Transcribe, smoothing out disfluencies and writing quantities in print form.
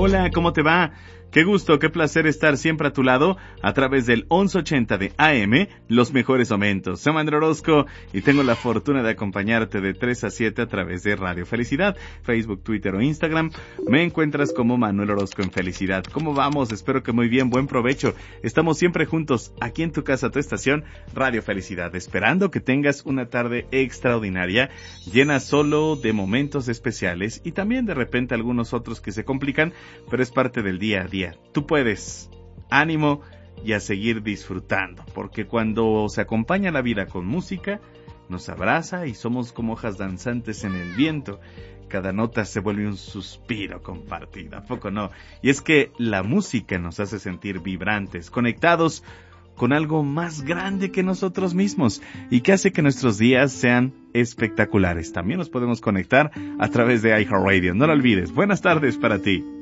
Hola, ¿cómo te va? Qué gusto, qué placer estar siempre a tu lado a través del 1180 de AM, los mejores momentos. Soy Manuel Orozco y tengo la fortuna de acompañarte de 3 a 7 a través de Radio Felicidad, Facebook, Twitter o Instagram. Me encuentras como Manuel Orozco en Felicidad. ¿Cómo vamos? Espero que muy bien, buen provecho. Estamos siempre juntos aquí en tu casa, tu estación, Radio Felicidad, esperando que tengas una tarde extraordinaria, llena solo de momentos especiales y también de repente algunos otros que se complican, pero es parte del día a día. Tú puedes, ánimo y a seguir disfrutando, porque cuando se acompaña la vida con música, nos abraza y somos como hojas danzantes en el viento. Cada nota se vuelve un suspiro compartido, ¿a poco no? Y es que la música nos hace sentir vibrantes, conectados con algo más grande que nosotros mismos y que hace que nuestros días sean espectaculares. También nos podemos conectar a través de iHeartRadio. No lo olvides. Buenas tardes para ti.